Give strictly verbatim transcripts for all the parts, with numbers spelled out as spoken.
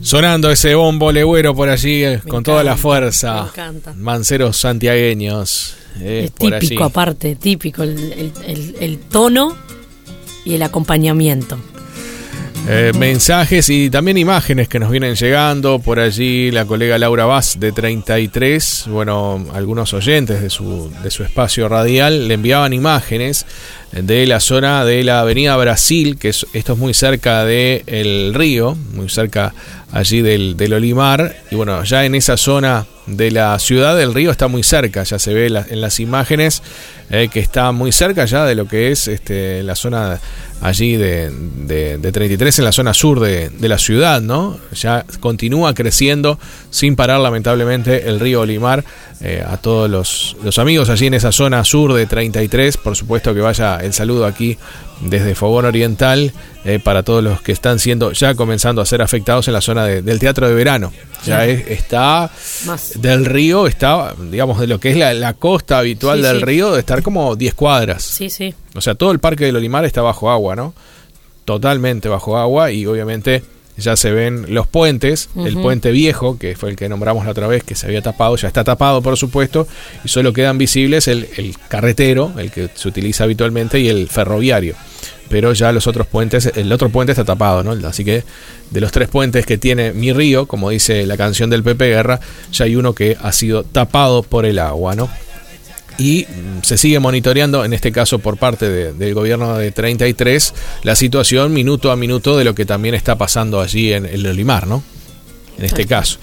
Sonando ese bombo legüero por allí eh, con encanta, toda la fuerza. Me encanta. Manceros santiagueños. Eh, es por típico, allí. aparte, típico el, el, el, el tono y el acompañamiento. Eh, mensajes y también imágenes que nos vienen llegando por allí. La colega Laura Vaz de treinta y tres, bueno, algunos oyentes de su, de su espacio radial le enviaban imágenes de la zona de la avenida Brasil, que es, esto es muy cerca del río, muy cerca allí del, del Olimar, y bueno, ya en esa zona de la ciudad del río está muy cerca, ya se ve la, en las imágenes eh, que está muy cerca ya de lo que es este, la zona allí de, de, de treinta y tres, en la zona sur de, de la ciudad, ¿no? Ya continúa creciendo sin parar lamentablemente el río Olimar. Eh, a todos los, los amigos allí en esa zona sur de treinta y tres, por supuesto que vaya el saludo aquí desde Fogón Oriental eh, para todos los que están siendo ya comenzando a ser afectados en la zona de, del Teatro de Verano. Ya es, está Más. del río, está, digamos, de lo que es la, la costa habitual sí, del sí. río, de estar como diez cuadras. Sí, sí. O sea, todo el Parque del Olimar está bajo agua, ¿no? Totalmente bajo agua, y obviamente ya se ven los puentes. Uh-huh. El puente viejo, que fue el que nombramos la otra vez, que se había tapado, ya está tapado, por supuesto, y solo quedan visibles el, el carretero, el que se utiliza habitualmente, y el ferroviario. Pero ya los otros puentes, el otro puente está tapado, ¿no? Así que de los tres puentes que tiene mi río, como dice la canción del Pepe Guerra, ya hay uno que ha sido tapado por el agua, ¿no? Y se sigue monitoreando, en este caso por parte de, del gobierno de treinta y tres, la situación minuto a minuto de lo que también está pasando allí en el Olimar, ¿no? En este caso.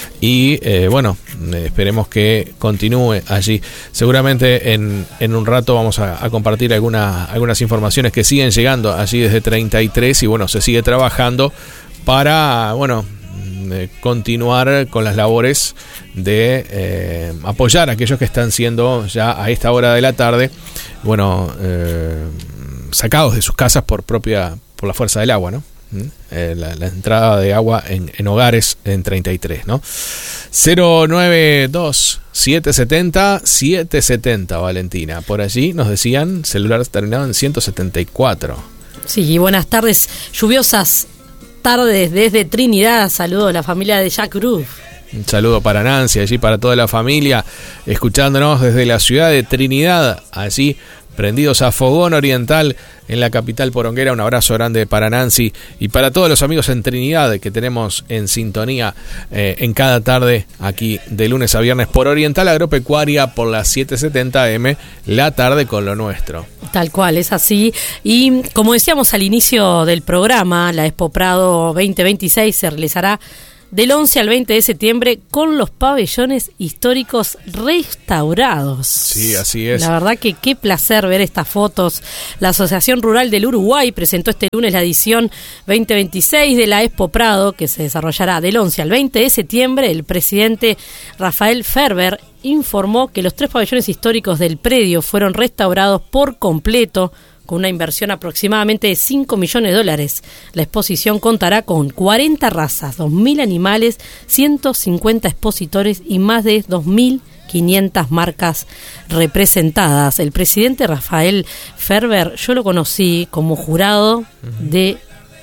Y eh, bueno, esperemos que continúe allí. Seguramente en, en un rato vamos a, a compartir alguna, algunas informaciones que siguen llegando allí desde treinta y tres, y bueno, se sigue trabajando para, bueno, eh, continuar con las labores de eh, apoyar a aquellos que están siendo ya a esta hora de la tarde, bueno, eh, sacados de sus casas por propia, por la fuerza del agua, ¿no? Eh, la, la entrada de agua en, en hogares en treinta y tres, ¿no? cero nueve dos siete siete cero siete siete cero, Valentina. Por allí nos decían celular terminado en ciento setenta y cuatro. Sí, buenas tardes, lluviosas tardes desde Trinidad. Saludo a la familia de Jack Cruz. Un saludo para Nancy, allí para toda la familia, escuchándonos desde la ciudad de Trinidad, allí prendidos a Fogón Oriental en la capital poronguera. Un abrazo grande para Nancy y para todos los amigos en Trinidad que tenemos en sintonía eh, en cada tarde aquí de lunes a viernes por Oriental Agropecuaria, por las setecientos setenta eme, la tarde con lo nuestro. Tal cual, es así. Y como decíamos al inicio del programa, la Expo Prado veinte veintiséis se realizará del once al veinte de septiembre con los pabellones históricos restaurados. Sí, así es. La verdad que qué placer ver estas fotos. La Asociación Rural del Uruguay presentó este lunes la edición veinte veintiséis de la Expo Prado, que se desarrollará del once al veinte de septiembre. El presidente Rafael Ferber informó que los tres pabellones históricos del predio fueron restaurados por completo, con una inversión aproximadamente de cinco millones de dólares. La exposición contará con cuarenta razas, dos mil animales, ciento cincuenta expositores y más de dos mil quinientas marcas representadas. El presidente Rafael Ferber, yo lo conocí como jurado de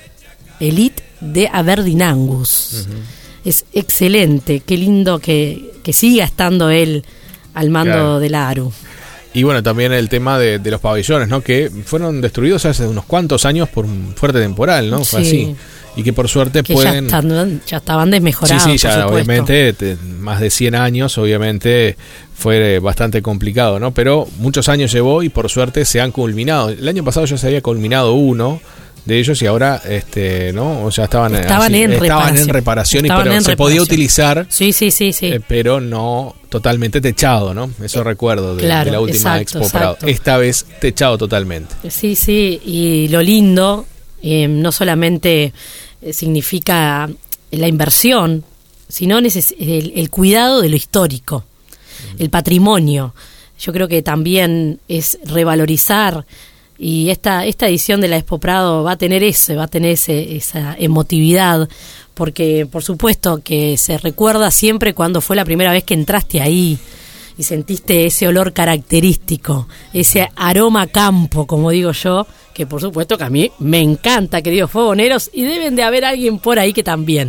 Elite de Aberdeen Angus. Uh-huh. Es excelente, qué lindo que, que siga estando él al mando claro. de la ARU. Y bueno, también el tema de, de los pabellones, ¿no? Que fueron destruidos hace unos cuantos años por un fuerte temporal, ¿no? Fue sí. así. Y que por suerte que pueden... Ya, están, ya estaban desmejorados, Sí, sí, ya por obviamente, te, más de cien años, obviamente fue bastante complicado, ¿no? Pero muchos años llevó y por suerte se han culminado. El año pasado ya se había culminado uno de ellos y ahora, este, ¿no? O sea, estaban, estaban, así, en, estaban reparación. en reparación, estaban y pero en se reparación. podía utilizar, sí, sí, sí, sí. Eh, pero no totalmente techado, ¿no? Eso recuerdo de, claro, de la última exacto, Expo Prado. Esta vez techado totalmente. Sí, sí, y lo lindo, eh, no solamente significa la inversión, sino neces- el, el cuidado de lo histórico, uh-huh. el patrimonio. Yo creo que también es revalorizar. Y esta esta edición de la Expo Prado va a tener eso, va a tener ese, esa emotividad, porque por supuesto que se recuerda siempre cuando fue la primera vez que entraste ahí y sentiste ese olor característico, ese aroma campo, como digo yo, que por supuesto que a mí me encanta, queridos fogoneros, y deben de haber alguien por ahí que también.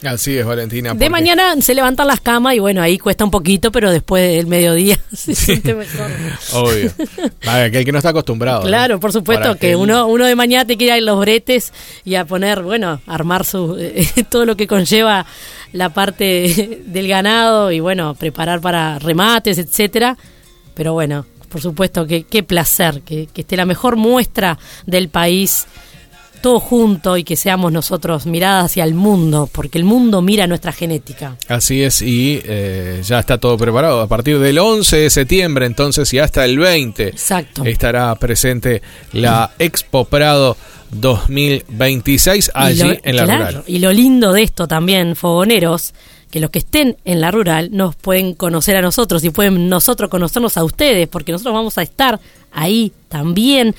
Así es, Valentina. De porque... mañana se levantan las camas y bueno, ahí cuesta un poquito, pero después del mediodía se Sí. siente mejor. Obvio. Vale, que el que no está acostumbrado. Claro, ¿no? por supuesto Para que, que uno uno de mañana te quiere ir a los bretes y a poner, bueno, armar su eh, todo lo que conlleva la parte del ganado y bueno, preparar para remates, etcétera. Pero bueno, por supuesto que qué placer que, que esté la mejor muestra del país todo junto y que seamos nosotros miradas hacia el mundo, porque el mundo mira nuestra genética. Así es, y eh, ya está todo preparado. A partir del once de septiembre, entonces, y hasta el veinte, Exacto. estará presente la Expo Prado dos mil veintiséis allí Y lo- en la claro, rural. Y lo lindo de esto también, fogoneros, que los que estén en la rural nos pueden conocer a nosotros y pueden nosotros conocernos a ustedes, porque nosotros vamos a estar ahí también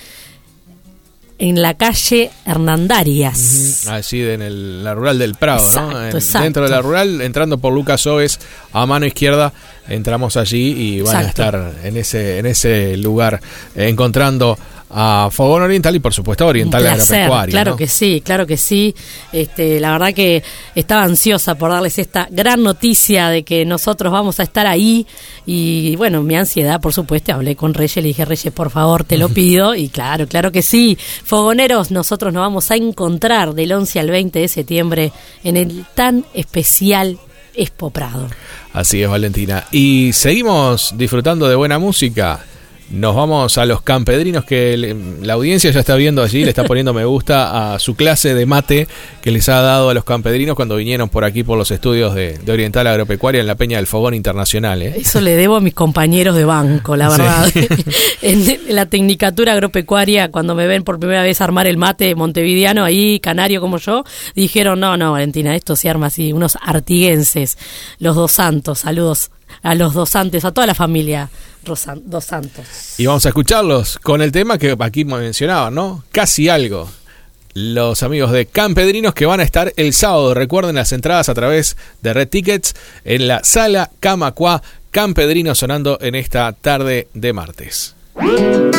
en la calle Hernandarias. Ujú, allí en el- la rural del Prado, Exacto, ¿no? En- exacto. Dentro de la rural, entrando por Lucas Oves a mano izquierda, entramos allí y van Exacto. a estar en ese en ese lugar eh, encontrando a Fogón Oriental y por supuesto Oriental Un placer, Agropecuaria. claro ¿no? que sí, claro que sí. Este, la verdad que estaba ansiosa por darles esta gran noticia de que nosotros vamos a estar ahí y bueno, mi ansiedad, por supuesto, hablé con Reyes, le dije, Reyes, por favor, te lo pido y claro, claro que sí. Fogoneros, nosotros nos vamos a encontrar del once al veinte de septiembre en el tan especial Expo Prado. Así es, Valentina. Y seguimos disfrutando de buena música. Nos vamos a los campedrinos que le- la audiencia ya está viendo allí, le está poniendo me gusta a su clase de mate que les ha dado a los campedrinos cuando vinieron por aquí por los estudios de, de Oriental Agropecuaria en la Peña del Fogón Internacional. ¿eh? Eso le debo a mis compañeros de banco, la Sí. verdad. En la Tecnicatura Agropecuaria, cuando me ven por primera vez armar el mate montevideano, ahí, canario como yo, dijeron, no, no, Valentina, esto se arma así, unos artiguenses, los dos santos, saludos a los dos santos, a toda la familia Rosan- dos santos. Y vamos a escucharlos con el tema que aquí mencionaban, ¿no? Casi algo. Los amigos de Campedrinos que van a estar el sábado, recuerden las entradas a través de Red Tickets en la Sala Camacuá, Campedrinos sonando en esta tarde de martes.